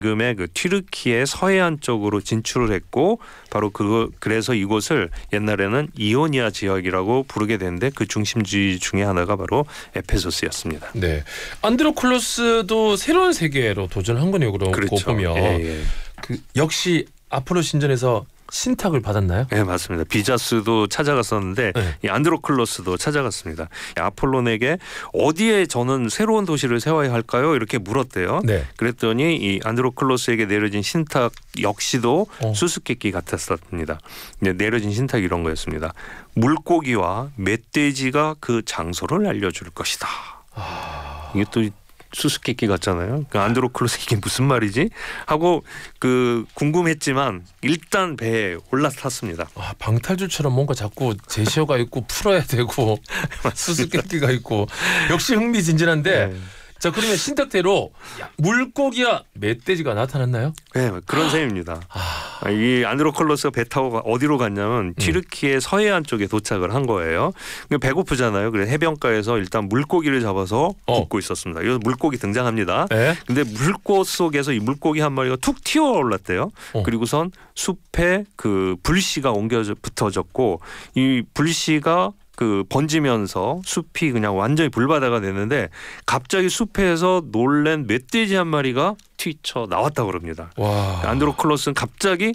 지금의 그 튀르키예 서해안 쪽으로 진출을 했고 바로 그래서 이곳을 옛날에는 이오니아 지역이라고 부르게 되는데 그 중심지 중에 하나가 바로 에페소스였습니다. 네, 안드로클로스도 새로운 세계로 도전한 거네요. 그럼 그렇죠. 보면 예. 그 역시 아폴로 신전에서 신탁을 받았나요? 네, 맞습니다. 비자스도 찾아갔었는데 네. 이 안드로클로스도 찾아갔습니다. 아폴론에게 어디에 저는 새로운 도시를 세워야 할까요? 이렇게 물었대요. 네. 그랬더니 이 안드로클로스에게 내려진 신탁 역시도 수수께끼 같았습니다. 내려진 신탁이 이런 거였습니다. 물고기와 멧돼지가 그 장소를 알려줄 것이다. 이게 또 수수께끼 같잖아요. 그 안드로클로스 이게 무슨 말이지? 하고 그 궁금했지만 일단 배에 올라탔습니다. 방탈출처럼 뭔가 자꾸 제시어가 있고 풀어야 되고 수수께끼가 있고 역시 흥미진진한데 네. 자 그러면 신탁대로 물고기와 멧돼지가 나타났나요? 네, 그런 셈입니다. 이 안드로클로스가 배 타고 어디로 갔냐면 튀르키예 서해안 쪽에 도착을 한 거예요. 배고프잖아요. 그래서 해변가에서 일단 물고기를 잡아서 굽고 있었습니다. 여기서 물고기 등장합니다. 네? 근데 물꽃 속에서 이 물고기 한 마리가 툭 튀어올랐대요. 그리고선 숲에 그 불씨가 옮겨 붙어졌고 이 불씨가 그 번지면서 숲이 그냥 완전히 불바다가 됐는데 갑자기 숲에서 놀란 멧돼지 한 마리가 튀쳐 나왔다고 그럽니다. 와. 안드로클로스는 갑자기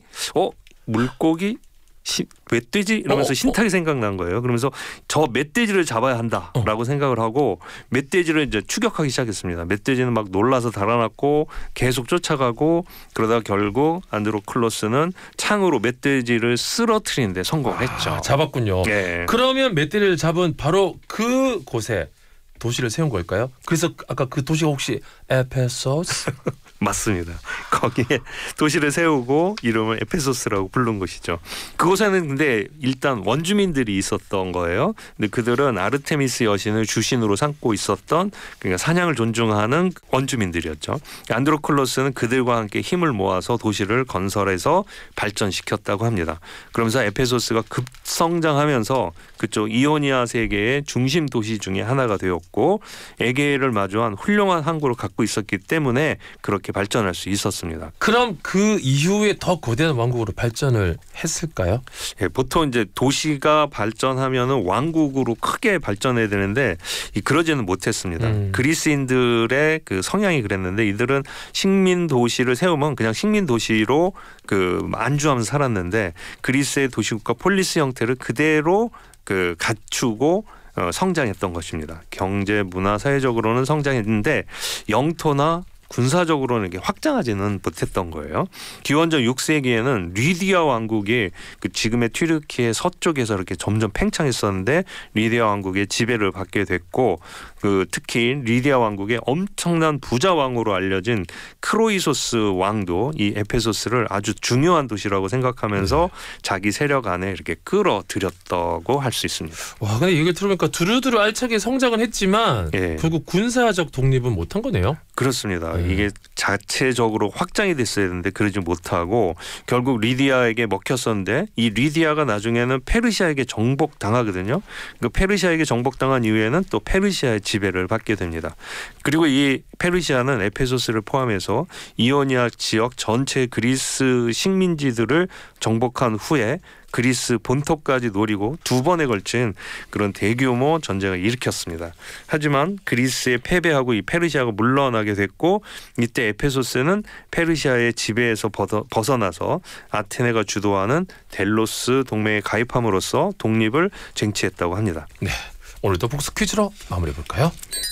물고기 멧돼지 이러면서 신탁이 생각난 거예요. 그러면서 저 멧돼지를 잡아야 한다라고 생각을 하고 멧돼지를 이제 추격하기 시작했습니다. 멧돼지는 막 놀라서 달아났고 계속 쫓아가고 그러다 결국 안드로클로스는 창으로 멧돼지를 쓰러뜨리는데 성공했죠. 잡았군요. 네. 그러면 멧돼지를 잡은 바로 그 곳에 도시를 세운 걸까요? 그래서 아까 그 도시가 혹시 에페소스? 맞습니다. 거기에 도시를 세우고 이름을 에페소스라고 부른 것이죠. 그곳에는 근데 일단 원주민들이 있었던 거예요. 근데 그들은 아르테미스 여신을 주신으로 삼고 있었던 그러니까 사냥을 존중하는 원주민들이었죠. 안드로클로스는 그들과 함께 힘을 모아서 도시를 건설해서 발전시켰다고 합니다. 그러면서 에페소스가 급성장하면서 그쪽 이오니아 세계의 중심 도시 중에 하나가 되었고 에게해를 마주한 훌륭한 항구를 갖고 있었기 때문에 그렇게 발전할 수 있었습니다. 그럼 그 이후에 더 거대한 왕국으로 발전을 했을까요? 예, 보통 이제 도시가 발전하면은 왕국으로 크게 발전해야 되는데 그러지는 못했습니다. 그리스인들의 그 성향이 그랬는데 이들은 식민 도시를 세우면 그냥 식민 도시로 그 안주하면서 살았는데 그리스의 도시국가 폴리스 형태를 그대로 그 갖추고 성장했던 것입니다. 경제, 문화, 사회적으로는 성장했는데 영토나 군사적으로는 이렇게 확장하지는 못했던 거예요. 기원전 6세기에는 리디아 왕국이 그 지금의 튀르키예 서쪽에서 이렇게 점점 팽창했었는데 리디아 왕국의 지배를 받게 됐고 그 특히 리디아 왕국의 엄청난 부자 왕으로 알려진 크로이소스 왕도 이 에페소스를 아주 중요한 도시라고 생각하면서 자기 세력 안에 이렇게 끌어들였다고 할 수 있습니다. 와, 근데 얘기를 들어보니까 두루두루 알차게 성장은 했지만 결국 군사적 독립은 못한 거네요. 그렇습니다. 이게 자체적으로 확장이 됐어야 되는데 그러지 못하고 결국 리디아에게 먹혔었는데 이 리디아가 나중에는 페르시아에게 정복당하거든요. 그 페르시아에게 정복당한 이후에는 또 페르시아의 지배를 받게 됩니다. 그리고 이 페르시아는 에페소스를 포함해서 이오니아 지역 전체 그리스 식민지들을 정복한 후에 그리스 본토까지 노리고 두 번에 걸친 그런 대규모 전쟁을 일으켰습니다. 하지만 그리스에 패배하고 이 페르시아가 물러나게 됐고 이때 에페소스는 페르시아의 지배에서 벗어나서 아테네가 주도하는 델로스 동맹에 가입함으로써 독립을 쟁취했다고 합니다. 네, 오늘도 복수 퀴즈로 마무리해 볼까요?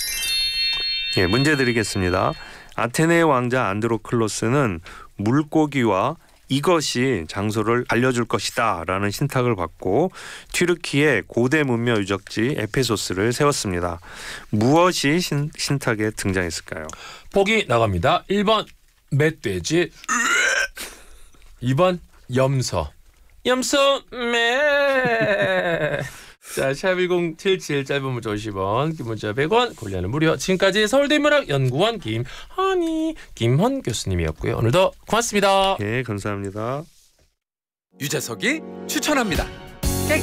예, 문제 드리겠습니다. 아테네의 왕자 안드로클로스는 물고기와 이것이 장소를 알려줄 것이다 라는 신탁을 받고 튀르키예 고대 문명 유적지 에페소스를 세웠습니다. 무엇이 신탁에 등장했을까요? 보기 나갑니다. 1번 멧돼지, 2번 염소. 염소 매. 자, 샵1077 짧은 문자 50원, 긴 문자 100원, 고릴라는 무료. 지금까지 서울대문학연구원 김헌 교수님이었고요. 오늘도 고맙습니다. 네, 감사합니다. 유재석이 추천합니다.